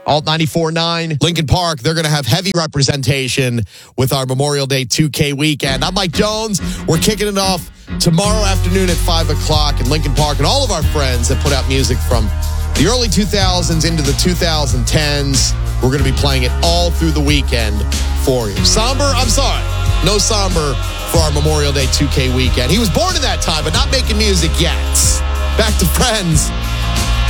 Alt 94.9, Lincoln Park, they're going to have heavy representation with our Memorial Day 2K weekend. I'm Mike Jones. We're kicking it off tomorrow afternoon at 5 o'clock in Lincoln Park. And all of our friends that put out music from the early 2000s into the 2010s, we're going to be playing it all through the weekend for you. No Somber for our Memorial Day 2K weekend. He was born in that time, but not making music yet. Back to Friends